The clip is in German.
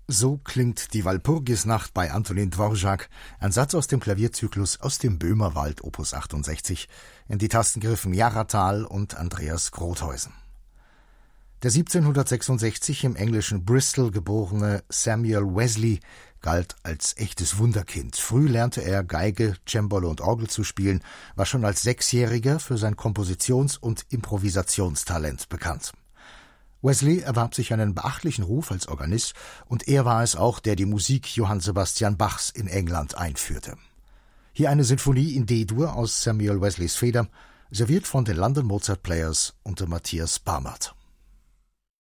So klingt die Walpurgisnacht bei Antonin Dvorak, ein Satz aus dem Klavierzyklus aus dem Böhmerwald Opus 68, in die Tasten griffen Jara Thal und Andreas Grothuysen. Der 1766 im englischen Bristol geborene Samuel Wesley galt als echtes Wunderkind. Früh lernte er Geige, Cembalo und Orgel zu spielen, war schon als Sechsjähriger für sein Kompositions- und Improvisationstalent bekannt. Wesley erwarb sich einen beachtlichen Ruf als Organist und er war es auch, der die Musik Johann Sebastian Bachs in England einführte. Hier eine Sinfonie in D-Dur aus Samuel Wesleys Feder, serviert von den London Mozart Players unter Matthias Barmert.